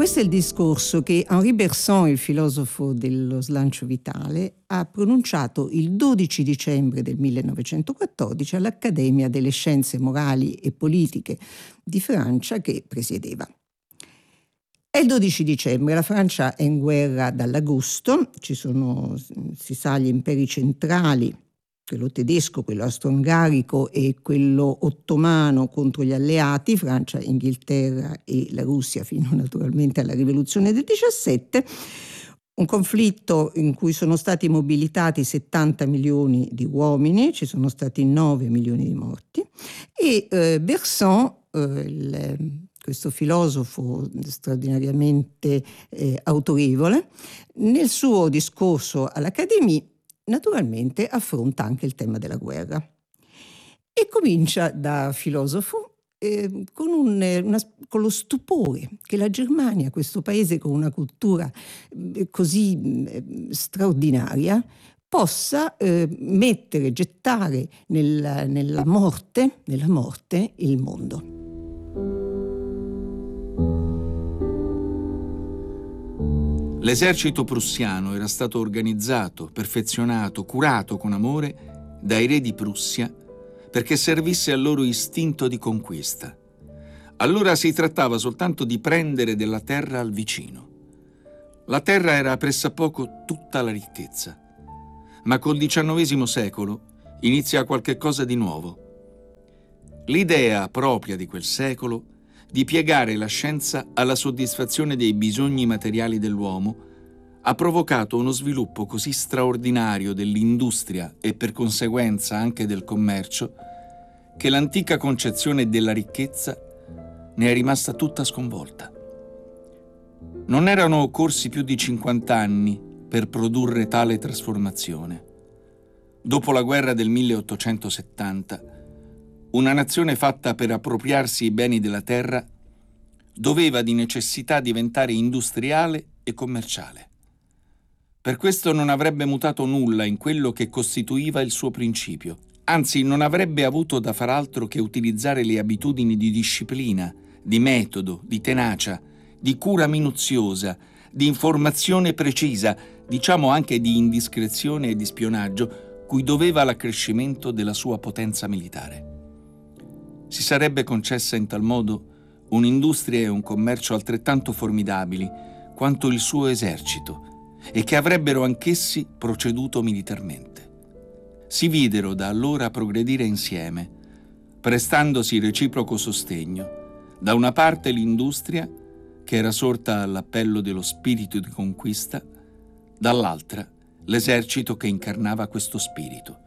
Questo è il discorso che Henri Bergson, il filosofo dello slancio vitale, ha pronunciato il 12 dicembre del 1914 all'Accademia delle Scienze Morali e Politiche di Francia che presiedeva. È il 12 dicembre, la Francia è in guerra dall'agosto, si sa, gli imperi centrali, quello tedesco, quello austro-ungarico e quello ottomano contro gli alleati, Francia, Inghilterra e la Russia, fino naturalmente alla rivoluzione del 17, un conflitto in cui sono stati mobilitati 70 milioni di uomini, ci sono stati 9 milioni di morti, e Bergson, questo filosofo straordinariamente autorevole, nel suo discorso all'Accademia naturalmente affronta anche il tema della guerra e comincia da filosofo con lo stupore che la Germania, questo paese con una cultura così straordinaria, possa gettare nella morte il mondo. L'esercito prussiano era stato organizzato, perfezionato, curato con amore dai re di Prussia perché servisse al loro istinto di conquista. Allora si trattava soltanto di prendere della terra al vicino. La terra era pressappoco tutta la ricchezza, ma col XIX secolo inizia qualche cosa di nuovo. L'idea propria di quel secolo di piegare la scienza alla soddisfazione dei bisogni materiali dell'uomo ha provocato uno sviluppo così straordinario dell'industria e per conseguenza anche del commercio che l'antica concezione della ricchezza ne è rimasta tutta sconvolta. Non erano occorsi più di 50 anni per produrre tale trasformazione. Dopo la guerra del 1870, una nazione fatta per appropriarsi i beni della terra doveva di necessità diventare industriale e commerciale. Per questo non avrebbe mutato nulla in quello che costituiva il suo principio, anzi non avrebbe avuto da far altro che utilizzare le abitudini di disciplina, di metodo, di tenacia, di cura minuziosa, di informazione precisa, diciamo anche di indiscrezione e di spionaggio, cui doveva l'accrescimento della sua potenza militare. Si sarebbe concessa in tal modo un'industria e un commercio altrettanto formidabili quanto il suo esercito e che avrebbero anch'essi proceduto militarmente. Si videro da allora progredire insieme, prestandosi reciproco sostegno, da una parte l'industria, che era sorta all'appello dello spirito di conquista, dall'altra l'esercito che incarnava questo spirito.